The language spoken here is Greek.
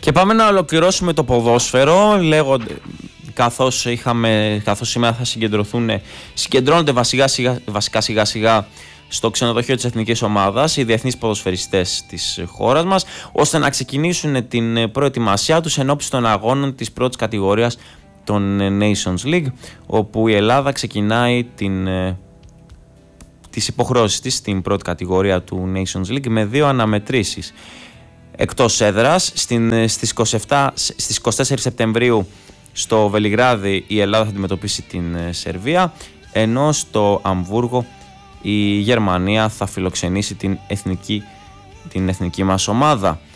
Και πάμε να ολοκληρώσουμε το ποδόσφαιρο, καθώς σήμερα θα συγκεντρώνονται βασικά σιγά σιγά στο ξενοδοχείο της εθνικής ομάδας οι διεθνείς ποδοσφαιριστές της χώρας μας, ώστε να ξεκινήσουν την προετοιμασία τους ενώπιση των αγώνων της πρώτης κατηγορίας των Nations League, όπου η Ελλάδα ξεκινάει τις υποχρεώσεις της στην πρώτη κατηγορία του Nations League με 2 αναμετρήσεις εκτός έδρας. Στις 24 Σεπτεμβρίου στο Βελιγράδι η Ελλάδα θα αντιμετωπίσει την Σερβία, ενώ στο Αμβούργο η Γερμανία θα φιλοξενήσει την εθνική μας ομάδα.